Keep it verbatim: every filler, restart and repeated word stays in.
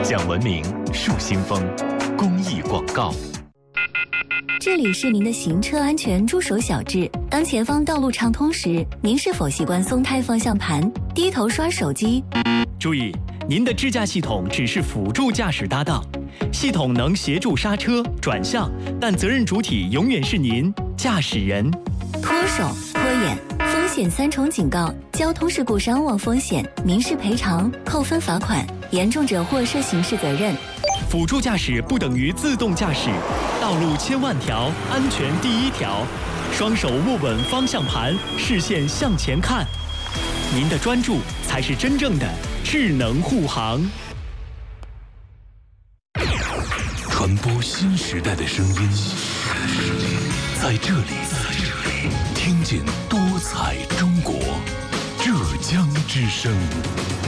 讲文明树新风，公益广告。 这里是您的行车安全助手小智。当前方道路畅通时，您是否习惯松开方向盘，低头刷手机？ 注意，您的支架系统只是辅助驾驶搭档，系统能协助刹车、转向，但责任主体永远是您驾驶人。 脱手、拖眼，风险三重警告：交通事故伤亡风险、民事赔偿、扣分罚款，严重者或涉刑事责任。 辅助驾驶不等于自动驾驶，道路千万条，安全第一条。双手握稳方向盘，视线向前看，您的专注才是真正的智能护航。 传播新时代的声音，在这里，听见多彩中国，浙江之声。